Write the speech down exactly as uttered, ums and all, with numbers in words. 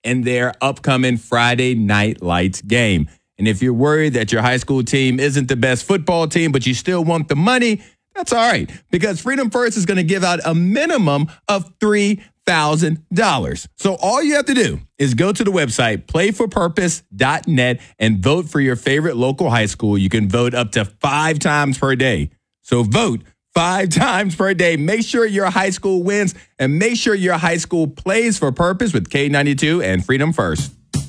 in their upcoming Friday Night Lights game. And if you're worried that your high school team isn't the best football team, but you still want the money, that's all right, because Freedom First is going to give out a minimum of three thousand dollars. So all you have to do is go to the website, play for purpose dot net, and vote for your favorite local high school. You can vote up to five times per day. So vote five times per day. Make sure your high school wins, and make sure your high school plays for purpose with K ninety-two and Freedom First.